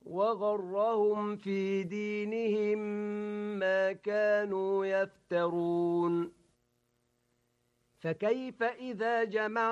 وغرهم في دينهم ما كانوا يفترون فكيف إذا جمعنا